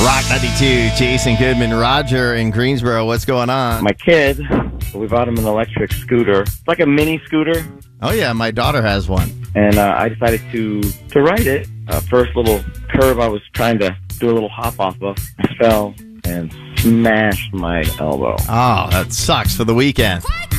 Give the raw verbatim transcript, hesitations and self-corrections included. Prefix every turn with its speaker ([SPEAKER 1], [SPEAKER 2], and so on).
[SPEAKER 1] Rock ninety-two, Jason Goodman, Roger in Greensboro. What's going on?
[SPEAKER 2] My kid, we bought him an electric scooter. It's like a mini scooter.
[SPEAKER 1] Oh, yeah, my daughter has one.
[SPEAKER 2] And uh, I decided to, to ride it. Uh, first little curve I was trying to do a little hop off of, I fell and smashed my elbow.
[SPEAKER 1] Oh, that sucks for the weekend.